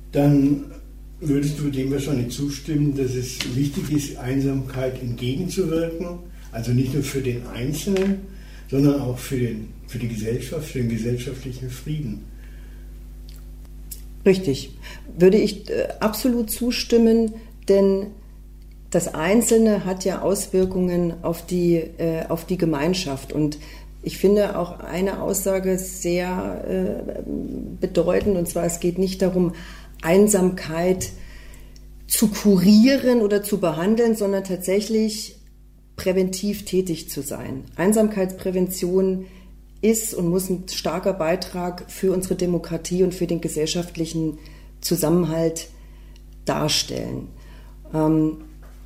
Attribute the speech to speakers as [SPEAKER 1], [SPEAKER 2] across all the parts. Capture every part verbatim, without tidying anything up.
[SPEAKER 1] dann würdest du dem wahrscheinlich zustimmen, dass es wichtig ist, Einsamkeit entgegenzuwirken, also nicht nur für den Einzelnen, sondern auch für, den, für die Gesellschaft, für den gesellschaftlichen Frieden.
[SPEAKER 2] Richtig, würde ich äh, absolut zustimmen, denn das Einzelne hat ja Auswirkungen auf die, äh, auf die Gemeinschaft. Und ich finde auch eine Aussage sehr äh, bedeutend, und zwar, es geht nicht darum, Einsamkeit zu kurieren oder zu behandeln, sondern tatsächlich präventiv tätig zu sein. Einsamkeitsprävention ist und muss ein starker Beitrag für unsere Demokratie und für den gesellschaftlichen Zusammenhalt darstellen. Ähm,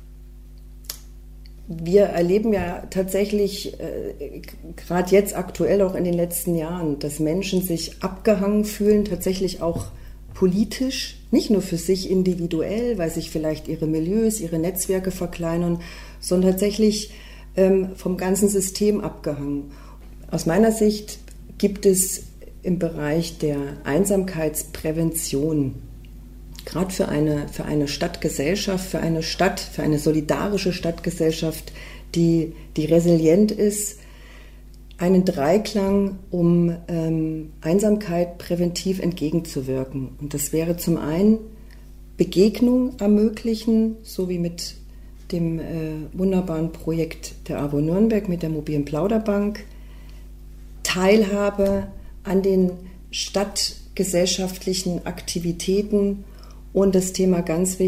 [SPEAKER 2] wir erleben ja tatsächlich, äh, gerade jetzt aktuell auch in den letzten Jahren, dass Menschen sich abgehangen fühlen, tatsächlich auch politisch, nicht nur für sich individuell, weil sich vielleicht ihre Milieus, ihre Netzwerke verkleinern, sondern tatsächlich ähm, vom ganzen System abgehangen. Aus meiner Sicht gibt es im Bereich der Einsamkeitsprävention, gerade für eine, für eine Stadtgesellschaft, für eine Stadt, für eine solidarische Stadtgesellschaft, die, die resilient ist, einen Dreiklang, um ähm, Einsamkeit präventiv entgegenzuwirken. Und das wäre zum einen Begegnung ermöglichen, so wie mit dem äh, wunderbaren Projekt der A W O Nürnberg mit der mobilen Plauderbank, Teilhabe an den stadtgesellschaftlichen Aktivitäten und das Thema ganz wichtig,